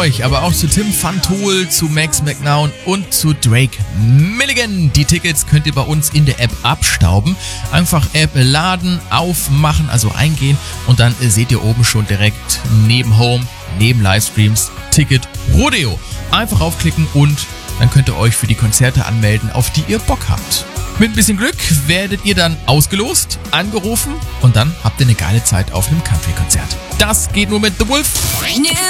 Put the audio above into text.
euch, aber auch zu Tim van Tol, zu Max McNown und zu Drake Milligan. Die Tickets könnt ihr bei uns in der App abstauben. Einfach App laden, aufmachen, also eingehen und dann seht ihr oben schon direkt neben Home, neben Livestreams, Ticket Rodeo. Einfach aufklicken und dann könnt ihr euch für die Konzerte anmelden, auf die ihr Bock habt. Mit ein bisschen Glück werdet ihr dann ausgelost, angerufen und dann habt ihr eine geile Zeit auf einem Country-Konzert. Das geht nur mit The Wolf.